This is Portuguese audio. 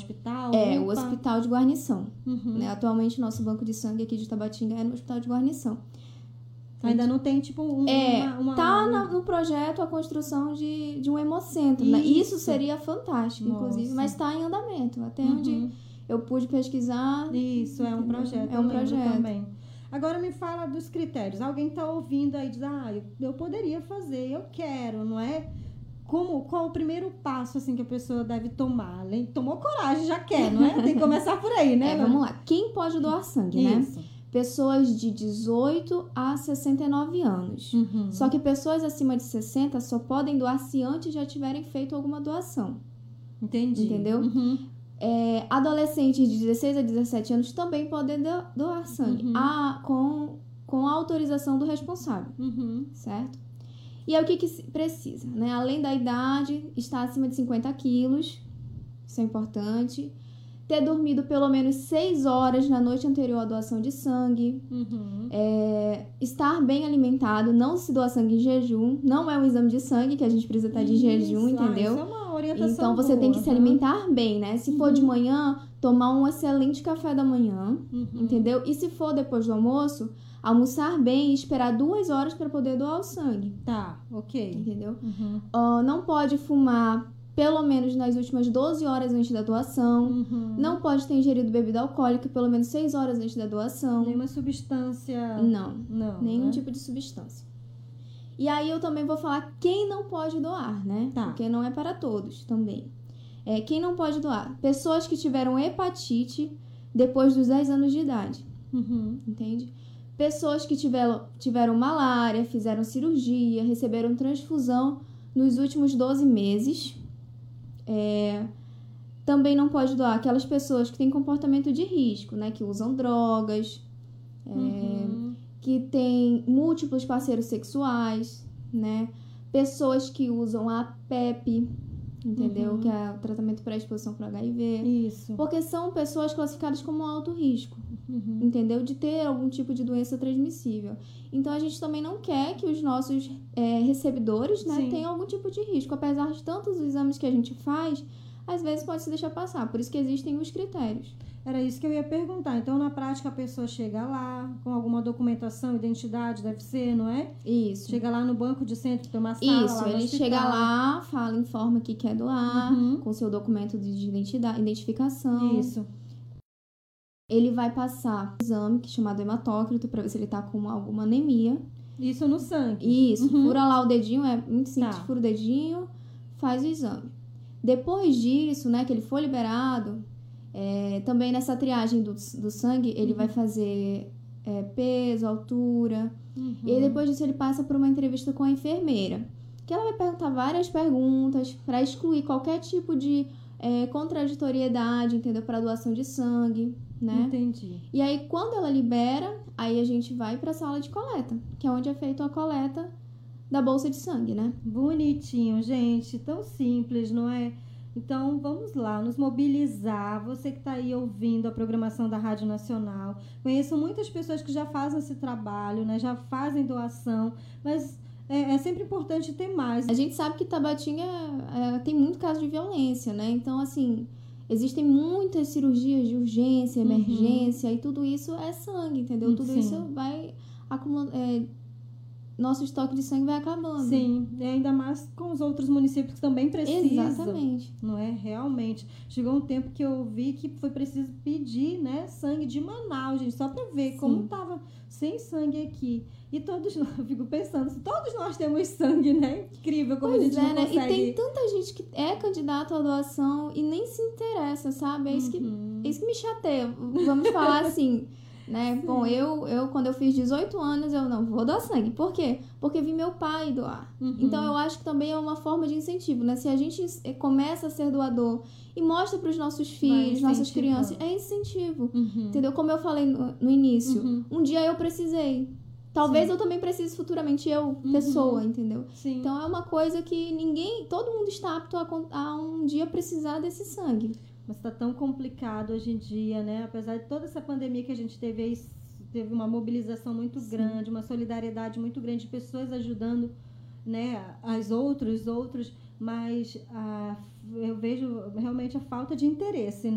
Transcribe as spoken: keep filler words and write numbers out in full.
hospital? É, U o P A? Hospital de Guarnição. Uhum. Né? Atualmente, nosso banco de sangue aqui de Tabatinga é no Hospital de Guarnição. Ainda não tem, tipo, um, É, uma... uma tá um... na, no projeto a construção de, de um hemocentro, né? Isso seria fantástico, Nossa. inclusive, mas está em andamento. Até Uhum. onde eu pude pesquisar... Isso, é um entendeu? projeto, É eu um lembro projeto. também. Agora me fala dos critérios. Alguém tá ouvindo aí e diz, ah, eu, eu poderia fazer, eu quero, não é? Como, qual o primeiro passo, assim, que a pessoa deve tomar? Além- Tomou coragem, já quer, não é? Tem que começar por aí, né? É, vamos lá. Quem pode doar sangue, né? Isso. Pessoas de dezoito a sessenta e nove anos. Uhum. Só que pessoas acima de sessenta só podem doar se antes já tiverem feito alguma doação. Entendi. Entendeu? Uhum. É, adolescentes de dezesseis a dezessete anos também podem do- doar sangue. Uhum. A, com, com a autorização do responsável. Uhum. Certo? E aí o que, que se precisa, né? Além da idade, estar acima de cinquenta quilos. Isso é importante. Ter dormido pelo menos seis horas na noite anterior à doação de sangue. Uhum. É, estar bem alimentado, não se doar sangue em jejum. Não é um exame de sangue que a gente precisa estar de jejum, Isso. entendeu? Ah, isso é uma orientação Então você boa, tem que se né? alimentar bem, né? Se for de manhã, tomar um excelente café da manhã, Uhum. entendeu? E se for depois do almoço, almoçar bem e esperar duas horas para poder doar o sangue, Tá, ok. entendeu? Uhum. Uh, não pode fumar pelo menos nas últimas doze horas antes da doação. Uhum. Não pode ter ingerido bebida alcoólica pelo menos seis horas antes da doação. Nenhuma substância... Não, Não, nenhum né? tipo de substância. E aí eu também vou falar quem não pode doar, né? Tá. Porque não é para todos também. É, quem não pode doar? Pessoas que tiveram hepatite depois dos dez anos de idade, Uhum. entende? Pessoas que tiveram, tiveram malária, fizeram cirurgia, receberam transfusão nos últimos doze meses. É, também não pode doar aquelas pessoas que têm comportamento de risco, né? Que usam drogas, é, Uhum. que têm múltiplos parceiros sexuais, né? Pessoas que usam a PEP, entendeu? Uhum. Que é o tratamento para exposição para H I V. Isso. Porque são pessoas classificadas como alto risco, Uhum. entendeu? De ter algum tipo de doença transmissível. Então, a gente também não quer que os nossos é, recebedores, né, Sim. tenham algum tipo de risco. Apesar de tantos exames que a gente faz, às vezes pode se deixar passar. Por isso que existem os critérios. Era isso que eu ia perguntar. Então, na prática, a pessoa chega lá com alguma documentação, identidade, deve ser, não é? Isso. Chega lá no banco de centro, tem uma sala Isso, lá no ele hospital. chega lá, fala, informa que quer doar, Uhum. com seu documento de identidade, identificação. Isso. Ele vai passar um exame que é chamado hematócrito para ver se ele tá com alguma anemia. Isso no sangue. Isso, Uhum. fura lá o dedinho, é muito simples, Tá. fura o dedinho, faz o exame. Depois disso, né, que ele for liberado, é, também nessa triagem do, do sangue, ele Uhum. vai fazer é, peso, altura. Uhum. E aí, depois disso, ele passa por uma entrevista com a enfermeira, que ela vai perguntar várias perguntas para excluir qualquer tipo de é, contraditoriedade, entendeu? Para doação de sangue, né? Entendi. E aí, quando ela libera, aí a gente vai para a sala de coleta, que é onde é feita a coleta da bolsa de sangue, né? Bonitinho, gente. Tão simples, não é? Então, vamos lá, nos mobilizar. Você que está aí ouvindo a programação da Rádio Nacional. Conheço muitas pessoas que já fazem esse trabalho, né? Já fazem doação, mas é, é sempre importante ter mais. A gente sabe que Tabatinga é, tem muito caso de violência, né? Então, assim, existem muitas cirurgias de urgência, Uhum. emergência, e tudo isso é sangue, entendeu? Hum, Tudo sim. isso vai acumulando... É, nosso estoque de sangue vai acabando. Sim, e ainda mais com os outros municípios que também precisam. Exatamente. Não é? Realmente. Chegou um tempo que eu vi que foi preciso pedir, né, sangue de Manaus, gente, só pra ver Sim. como tava sem sangue aqui. E todos nós, eu fico pensando, todos nós temos sangue, né? Incrível como Pois a gente é, não né? consegue. E tem tanta gente que é candidato à doação e nem se interessa, sabe? É isso que, Uhum. é isso que me chateia. Vamos falar assim, né? Sim. Bom, eu, eu, quando eu fiz dezoito anos, eu não vou doar sangue. Por quê? Porque vi meu pai doar. Uhum. Então, eu acho que também é uma forma de incentivo, né? Se a gente começa a ser doador e mostra para os nossos filhos, nossas crianças, é incentivo. Uhum. Entendeu? Como eu falei no, no início, Uhum. um dia eu precisei. Talvez Sim. eu também precise futuramente, eu, Uhum. pessoa, entendeu? Sim. Então, é uma coisa que ninguém, todo mundo está apto a, a um dia precisar desse sangue. Mas tá tão complicado hoje em dia, né? Apesar de toda essa pandemia que a gente teve aí, teve uma mobilização muito Sim. grande, uma solidariedade muito grande de pessoas ajudando, né, as outros, outros, mas ah, eu vejo realmente a falta de interesse,